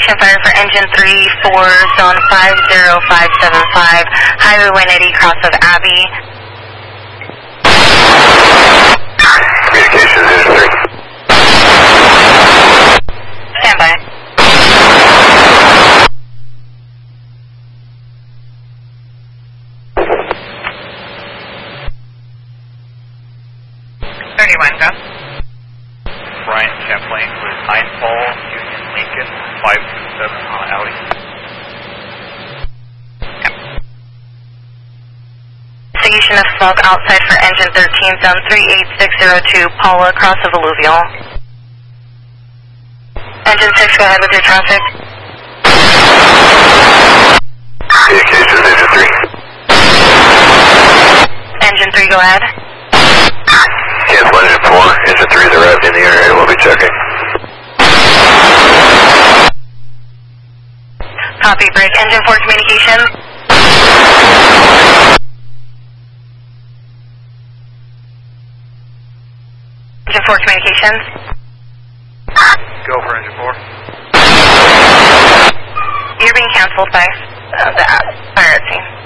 Station fire for engine 3 for zone 50575, Highway 180, cross of Abbey. Communications, engine 3. Stand by. Go. Brian Champlain with Nightfall, Union Lincoln, 527 on Audi. Investigation of smoke outside for engine 13, zone 38602, Paula, cross of Alluvial. Engine 6, go ahead with your traffic. Communications, engine 3. Engine 3, go ahead. Cancel engine 4, engine 3 is arrived in the area, we'll be checking. Copy, break. Engine 4 communication. Engine 4 communications. Go for engine 4. You're being canceled by the fire scene.